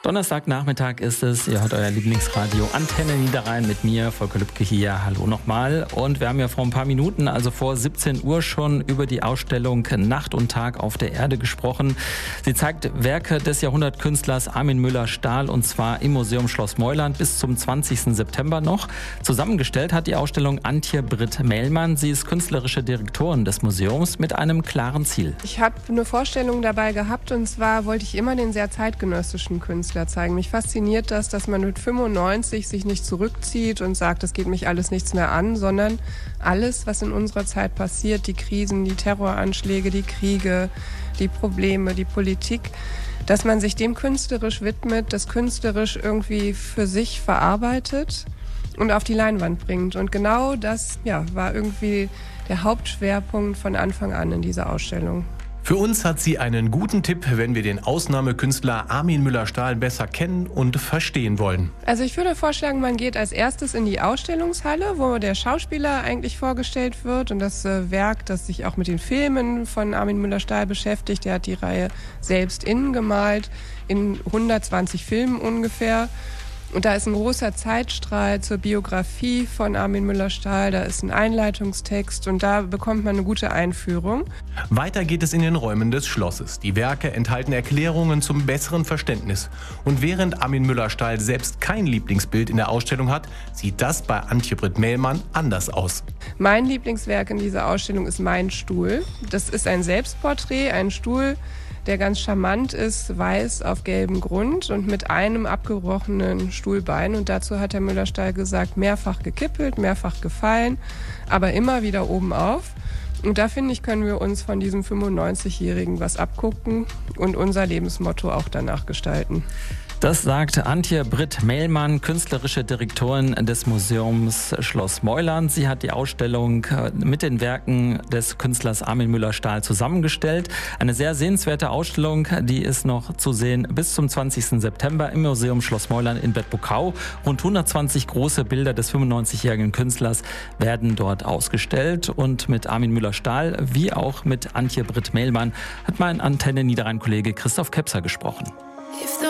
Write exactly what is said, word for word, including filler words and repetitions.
Donnerstagnachmittag ist es. Ihr hört euer Lieblingsradio Antenne Niederrhein mit mir, Volker Lübke hier. Hallo nochmal. Und wir haben ja vor ein paar Minuten, also vor siebzehn Uhr schon über die Ausstellung Nacht und Tag auf der Erde gesprochen. Sie zeigt Werke des Jahrhundertkünstlers Armin Müller-Stahl und zwar im Museum Schloss Meuland bis zum zwanzigsten September noch. Zusammengestellt hat die Ausstellung Antje Britt Mehlmann. Sie ist künstlerische Direktorin des Museums mit einem klaren Ziel. Ich habe eine Vorstellung dabei gehabt und zwar wollte ich immer den sehr zeitgenössischen Künstler zeigen. Mich fasziniert das, dass man mit fünfundneunzig sich nicht zurückzieht und sagt, das geht mich alles nichts mehr an, sondern alles, was in unserer Zeit passiert, die Krisen, die Terroranschläge, die Kriege, die Probleme, die Politik, dass man sich dem künstlerisch widmet, das künstlerisch irgendwie für sich verarbeitet und auf die Leinwand bringt. Und genau das ja, war irgendwie der Hauptschwerpunkt von Anfang an in dieser Ausstellung. Für uns hat sie einen guten Tipp, wenn wir den Ausnahmekünstler Armin Müller-Stahl besser kennen und verstehen wollen. Also ich würde vorschlagen, man geht als erstes in die Ausstellungshalle, wo der Schauspieler eigentlich vorgestellt wird und das äh, Werk, das sich auch mit den Filmen von Armin Müller-Stahl beschäftigt. Der hat die Reihe selbst innen gemalt, in hundertzwanzig Filmen ungefähr. Und da ist ein großer Zeitstrahl zur Biografie von Armin Müller-Stahl, da ist ein Einleitungstext und da bekommt man eine gute Einführung. Weiter geht es in den Räumen des Schlosses. Die Werke enthalten Erklärungen zum besseren Verständnis. Und während Armin Müller-Stahl selbst kein Lieblingsbild in der Ausstellung hat, sieht das bei Antje Britt Mehlmann anders aus. Mein Lieblingswerk in dieser Ausstellung ist Mein Stuhl. Das ist ein Selbstporträt, ein Stuhl, der ganz charmant ist, weiß auf gelbem Grund und mit einem abgebrochenen Stuhlbein. Und dazu hat Herr Müller-Stahl gesagt, mehrfach gekippelt, mehrfach gefallen, aber immer wieder oben auf. Und da, finde ich, können wir uns von diesem fünfundneunzigjährigen was abgucken und unser Lebensmotto auch danach gestalten. Das sagt Antje Britt Mehlmann, künstlerische Direktorin des Museums Schloss Meuland. Sie hat die Ausstellung mit den Werken des Künstlers Armin Müller-Stahl zusammengestellt. Eine sehr sehenswerte Ausstellung, die ist noch zu sehen bis zum zwanzigsten September im Museum Schloss Meuland in Bedbukau. Rund hundertzwanzig große Bilder des fünfundneunzigjährigen Künstlers werden dort ausgestellt. Und mit Armin Müller-Stahl wie auch mit Antje Britt Mehlmann hat mein Antenne Niederrhein-Kollege Christoph Kepser gesprochen.